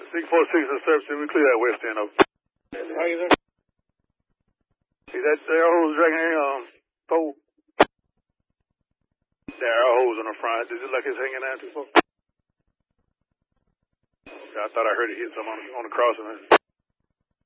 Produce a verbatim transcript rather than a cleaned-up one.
six four six is service. We clear that west end of. How you there? See that air hose dragging in, um, pole? The air hose on the front. Does it look like it's hanging down too far? I thought I heard it hit something on, on the crossing.